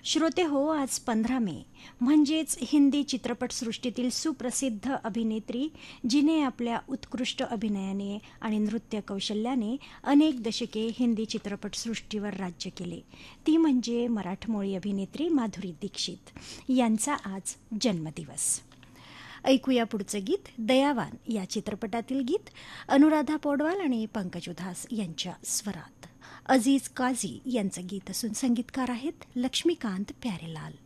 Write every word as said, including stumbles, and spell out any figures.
श्रोते हो, आज पंधरा मे म्हणजेच हिंदी चित्रपटसृष्टीतील सुप्रसिद्ध अभिनेत्री जिने आपल्या उत्कृष्ट अभिनयाने आणि नृत्य कौशल्याने अनेक दशके हिंदी चित्रपटसृष्टीवर राज्य केले, ती म्हणजे मराठमोळी अभिनेत्री माधुरी दीक्षित यांचा आज जन्मदिवस. ऐकूया पुढचं गीत. दयावान या चित्रपटातील गीत अनुराधा पौडवाल आणि पंकज उधास यांच्या स्वरात. अजीज काझी यांचं गीत असून संगीतकार आहेत लक्ष्मीकांत प्यारेलाल.